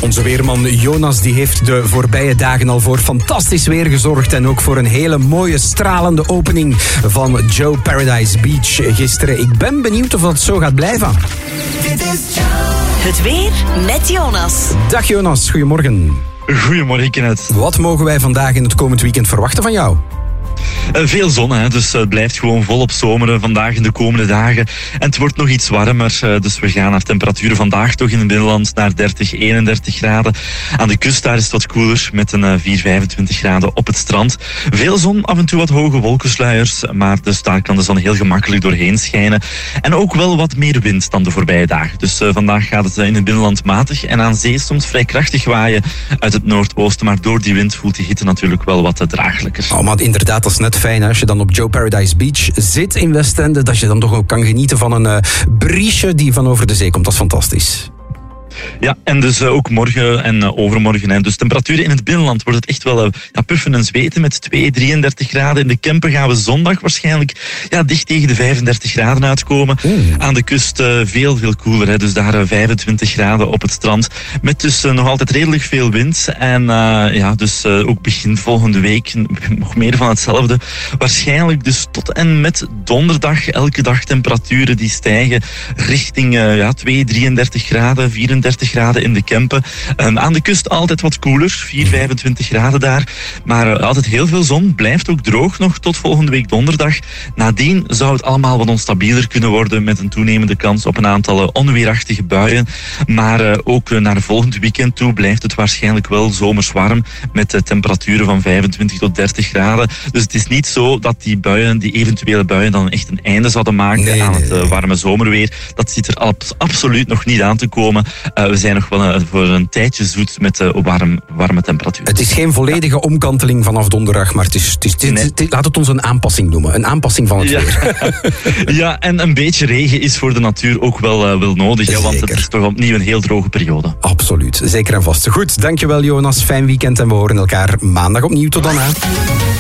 Onze weerman Jonas die heeft de voorbije dagen al voor fantastisch weer gezorgd en ook voor een hele mooie stralende opening van Joe Paradise Beach gisteren. Ik ben benieuwd of dat zo gaat blijven. Het weer met Jonas. Dag Jonas, goedemorgen. Goedemorgen, Kenneth. Wat mogen wij vandaag in het komend weekend verwachten van jou? Veel zon, hè? Dus het blijft gewoon volop zomeren vandaag en de komende dagen. En het wordt nog iets warmer, dus we gaan naar temperaturen vandaag toch in het binnenland naar 30, 31 graden. Aan de kust daar is het wat koeler met een 4, 25 graden op het strand. Veel zon, af en toe wat hoge wolkensluiers, maar dus daar kan de zon heel gemakkelijk doorheen schijnen. En ook wel wat meer wind dan de voorbije dagen. Dus vandaag gaat het in het binnenland matig en aan zee soms vrij krachtig waaien uit het noordoosten. Maar door die wind voelt de hitte natuurlijk wel wat draaglijker. Oh, maar inderdaad, dat is net fijn hè? Als je dan op Joe Paradise Beach zit in Westende, dat je dan toch ook kan genieten van een briesje die van over de zee komt. Dat is fantastisch. Ja, en dus ook morgen en overmorgen. Hè. Dus temperaturen in het binnenland wordt het echt wel puffen en zweten met 2, 33 graden. In de Kempen gaan we zondag waarschijnlijk dicht tegen de 35 graden uitkomen. Aan de kust veel koeler. Hè. Dus daar 25 graden op het strand. Met dus nog altijd redelijk veel wind. En dus ook begin volgende week nog meer van hetzelfde. Waarschijnlijk dus tot en met donderdag elke dag temperaturen die stijgen richting 2, 33 graden, 34 graden in de Kempen. Aan de kust altijd wat koeler, 4, 25 graden daar. Maar altijd heel veel zon, blijft ook droog nog tot volgende week donderdag. Nadien zou het allemaal wat onstabieler kunnen worden met een toenemende kans op een aantal onweerachtige buien. Maar ook naar volgend weekend toe blijft het waarschijnlijk wel zomers warm met temperaturen van 25 tot 30 graden. Dus het is niet zo dat die eventuele buien dan echt een einde zouden maken aan het warme zomerweer. Dat zit er absoluut nog niet aan te komen. We zijn nog wel voor een tijdje zoet met warme temperaturen. Het is geen volledige omkanteling vanaf donderdag, maar laat het ons een aanpassing noemen. Een aanpassing van het weer. Ja, en een beetje regen is voor de natuur ook wel nodig. Ja, want het is toch opnieuw een heel droge periode. Absoluut, zeker en vast. Goed, dankjewel Jonas. Fijn weekend en we horen elkaar maandag opnieuw. Tot dan. Hè.